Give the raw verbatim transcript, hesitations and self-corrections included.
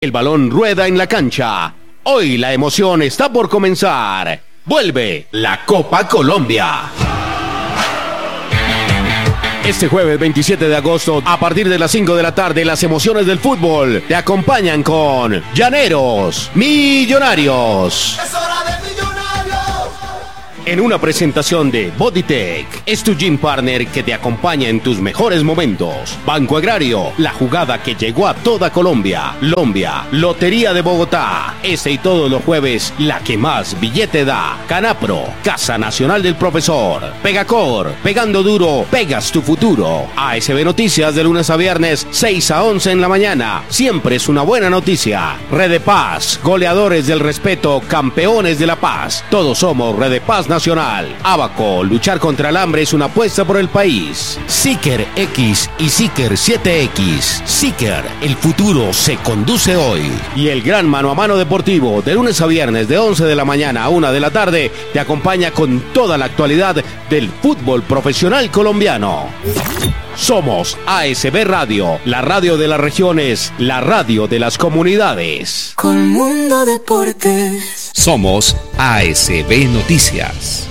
El balón rueda en la cancha. Hoy la emoción está por comenzar. Vuelve la Copa Colombia. Este jueves veintisiete de agosto, a partir de las cinco de la tarde, las emociones del fútbol te acompañan con Llaneros Millonarios. ¡Es hora de Millonarios! En una presentación de Bodytech, es tu gym partner que te acompaña en tus mejores momentos. Banco Agrario, la jugada que llegó a toda Colombia. Lombia, Lotería de Bogotá. Este y todos los jueves, la que más billete da. Canapro, Casa Nacional del Profesor. Pegacor, pegando duro, pegas tu futuro. A S B Noticias de lunes a viernes, seis a once en la mañana. Siempre es una buena noticia. Red de Paz, goleadores del respeto, campeones de la paz. Todos somos Red de Paz Nacional. Abaco, luchar contra el hambre es una apuesta por el país. Seeker X y Seeker siete X. Seeker, el futuro se conduce hoy. Y el gran mano a mano deportivo, de lunes a viernes, de once de la mañana a una de la tarde, te acompaña con toda la actualidad del fútbol profesional colombiano. Somos A S B Radio, la radio de las regiones, la radio de las comunidades. Con Mundo Deportes. Somos A S B Noticias.